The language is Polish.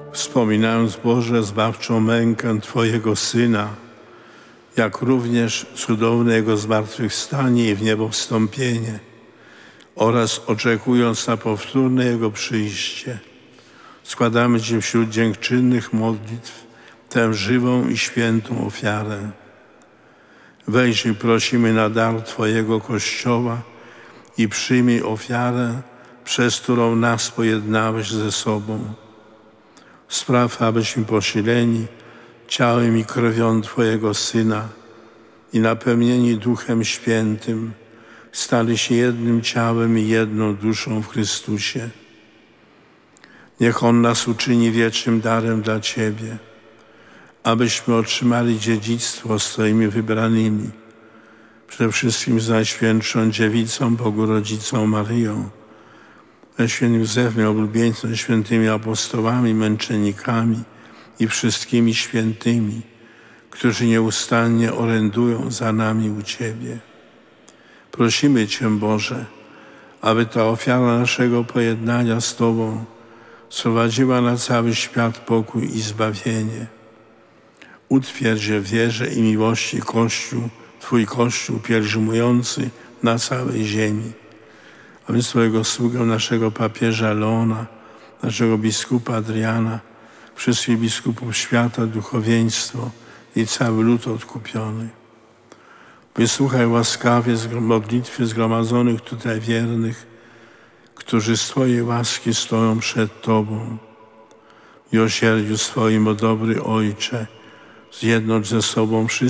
Wspominając, Boże, zbawczą mękę Twojego Syna, jak również cudowne Jego zmartwychwstanie i w niebo wstąpienie oraz oczekując na powtórne Jego przyjście, składamy Ci wśród dziękczynnych modlitw tę żywą i świętą ofiarę. Weź, prosimy, na dar Twojego Kościoła i przyjmij ofiarę, przez którą nas pojednałeś ze sobą. Spraw, abyśmy posileni ciałem i krwią Twojego Syna i napełnieni Duchem Świętym stali się jednym ciałem i jedną duszą w Chrystusie. Niech On nas uczyni wiecznym darem dla Ciebie, abyśmy otrzymali dziedzictwo z Twoimi wybranymi, przede wszystkim z Najświętszą Dziewicą, Bogu Rodzicą Maryją, ze świętym Józefem, oblubieńcem, świętymi apostołami, męczennikami i wszystkimi świętymi, którzy nieustannie orędują za nami u Ciebie. Prosimy Cię, Boże, aby ta ofiara naszego pojednania z Tobą sprowadziła na cały świat pokój i zbawienie. Utwierdź w wierze i miłości Kościół, Twój Kościół pielgrzymujący na całej ziemi. Aby swojego sługę, naszego papieża Leona, naszego biskupa Adriana, wszystkich biskupów świata, duchowieństwo i cały lud odkupiony. Wysłuchaj łaskawie modlitwy zgromadzonych tutaj wiernych, którzy z Twojej łaski stoją przed Tobą. W miłosierdziu swoim, o dobry Ojcze, zjednocz ze sobą wszystkich